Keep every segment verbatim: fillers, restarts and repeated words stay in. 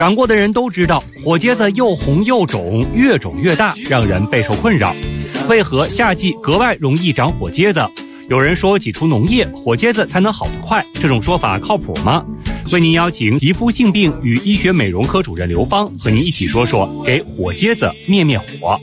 长过的人都知道，火疖子又红又肿，越肿越大，让人备受困扰。为何夏季格外容易长火疖子？有人说挤出脓液，火疖子才能好得快，这种说法靠谱吗？为您邀请皮肤性病与医学美容科主任刘芳和您一起说说给火疖子灭灭火。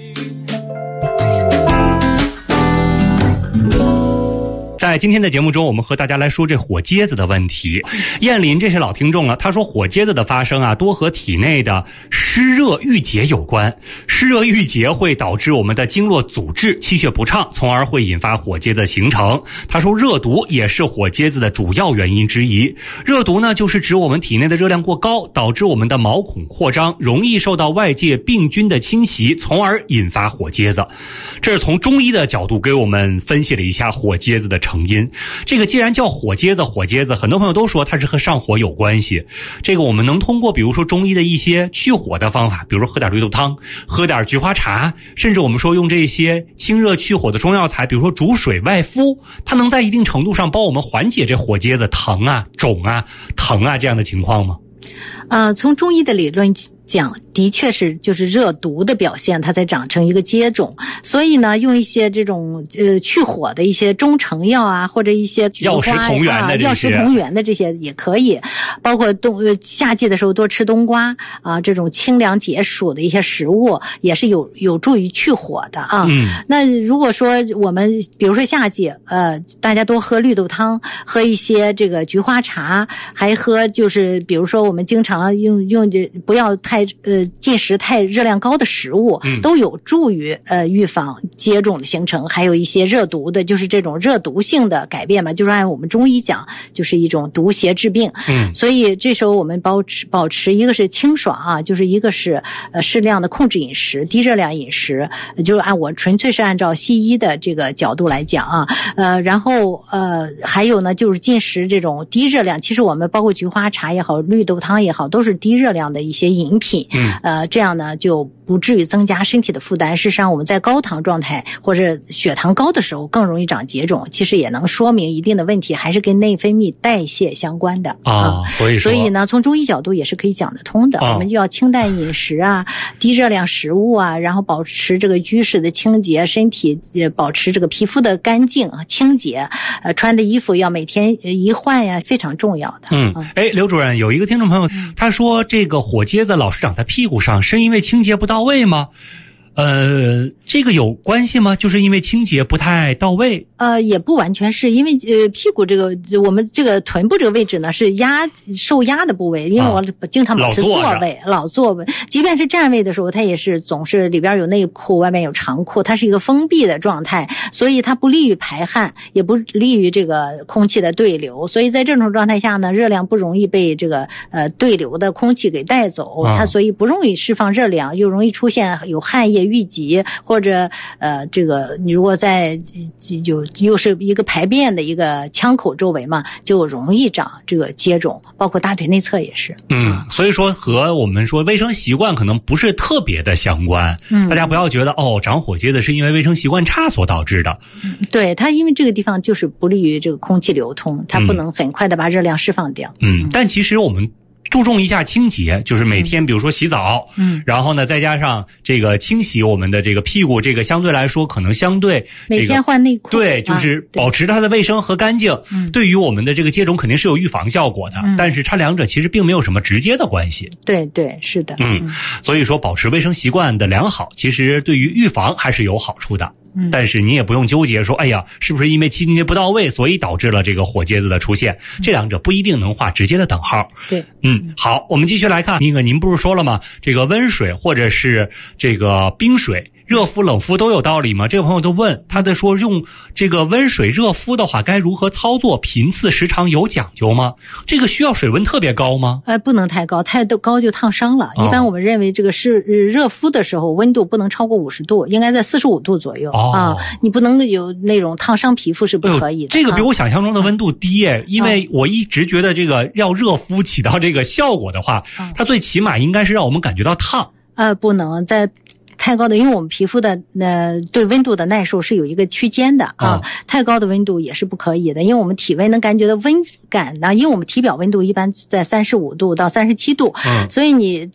在今天的节目中，我们和大家来说这火疖子的问题。燕林这是老听众了，他说火疖子的发生啊，多和体内的湿热郁结有关。湿热郁结会导致我们的经络阻滞，气血不畅，从而会引发火疖子形成。他说热毒也是火疖子的主要原因之一。热毒呢，就是指我们体内的热量过高，导致我们的毛孔扩张，容易受到外界病菌的侵袭，从而引发火疖子。这是从中医的角度给我们分析了一下火疖子的成因。这个既然叫火疖子，火疖子很多朋友都说它是和上火有关系。这个我们能通过比如说中医的一些去火的方法，比如说喝点绿豆汤，喝点菊花茶，甚至我们说用这些清热去火的中药材，比如说煮水外敷，它能在一定程度上帮我们缓解这火疖子疼啊、肿啊、疼啊这样的情况吗？ 呃，从中医的理论讲，的确是就是热毒的表现，它才长成一个疖肿。所以呢，用一些这种呃去火的一些中成药啊，或者一些药食同源的这些、 啊、药食同源的这些也可以，包括冬呃夏季的时候多吃冬瓜啊，这种清凉解暑的一些食物也是有有助于去火的啊。嗯，那如果说我们比如说夏季呃大家多喝绿豆汤，喝一些这个菊花茶，还喝就是比如说我们经常用用这不要太呃进食太热量高的食物，嗯、都有助于呃预防疖肿的形成，还有一些热毒的，就是这种热毒性的改变嘛，就是按我们中医讲，就是一种毒邪治病。嗯，所以这时候我们保持保持一个是清爽啊，就是一个是呃适量的控制饮食，低热量饮食，就是按我纯粹是按照西医的这个角度来讲啊，呃，然后呃还有呢就是进食这种低热量，其实我们包括菊花茶也好，绿豆汤也好，都是低热量的一些饮品。嗯，呃，这样呢就不至于增加身体的负担。事实上，我们在高糖状态或者血糖高的时候更容易长疖肿，其实也能说明一定的问题还是跟内分泌代谢相关的啊。 所以说， 所以呢，从中医角度也是可以讲得通的。啊、我们就要清淡饮食啊，低热量食物啊，然后保持这个居室的清洁，身体呃保持这个皮肤的干净清洁，呃，穿的衣服要每天一换呀，非常重要的。 嗯，哎，刘主任，有一个听众朋友他说，这个火疖子老是长在屁股上，是因为清洁不到位吗？呃，这个有关系吗？就是因为清洁不太到位？ 呃，也不完全是因为呃屁股这个我们这个臀部这个位置呢是压受压的部位，因为我经常保持坐位，老, 老坐位，即便是站位的时候，它也是总是里边有内裤，外面有长裤，它是一个封闭的状态，所以它不利于排汗，也不利于这个空气的对流，所以在这种状态下呢，热量不容易被这个呃对流的空气给带走，它所以不容易释放热量，又容易出现有汗液淤积，或者呃这个你如果在有又是一个排便的一个腔口周围嘛，就容易长这个疖肿，包括大腿内侧也是。 嗯，所以说和我们说卫生习惯可能不是特别的相关。嗯，大家不要觉得哦长火疖子是因为卫生习惯差所导致的。 嗯，对，它因为这个地方就是不利于这个空气流通，它不能很快的把热量释放掉。 嗯，嗯但其实我们注重一下清洁，就是每天比如说洗澡，嗯，然后呢再加上这个清洗我们的这个屁股，这个相对来说可能相对、这个、 每天换内裤， 对，就是保持它的卫生和干净，嗯，对于我们的这个疖肿肯定是有预防效果的，嗯，但是它两者其实并没有什么直接的关系。 对对，是的。 嗯，所以说保持卫生习惯的良好，其实对于预防还是有好处的。嗯，但是你也不用纠结说，哎呀，是不是因为清洁不到位，所以导致了这个火疖子的出现？这两者不一定能画直接的等号。 对， 嗯，好，我们继续来看，那个您不是说了吗？这个温水或者是这个冰水，热敷冷敷都有道理吗？这个朋友都问，他在说用这个温水热敷的话，该如何操作？频次时长有讲究吗？这个需要水温特别高吗？ 呃，不能太高，太高就烫伤了。一般我们认为这个是热敷的时候，温度不能超过五十度，应该在四十五度左右。哦、啊，你不能有那种烫伤皮肤是不可以的。 这个比我想象中的温度低耶，啊、因为我一直觉得这个要热敷起到这个效果的话，啊、它最起码应该是让我们感觉到烫。 呃，不能在。太高的，因为我们皮肤的呃对温度的耐受是有一个区间的啊，嗯、太高的温度也是不可以的，因为我们体温能感觉到温感呢，因为我们体表温度一般在三十五度到三十七度，嗯，所以你